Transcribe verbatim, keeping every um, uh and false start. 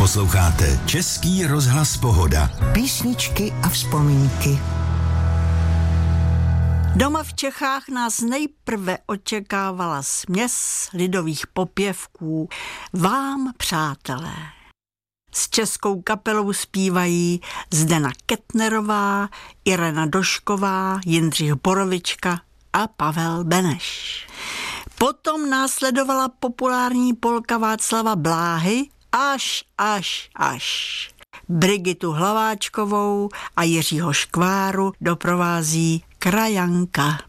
Posloucháte Český rozhlas Pohoda. Písničky a vzpomínky. Doma v Čechách nás nejprve očekávala směs lidových popěvků Vám, přátelé. S českou kapelou zpívají Zdena Kettnerová, Irena Došková, Jindřich Borovička a Pavel Beneš. Potom následovala populární polka Václava Bláhy Až, až, až. Brigitu Hlaváčkovou a Jiřího Škváru doprovází Krajanka.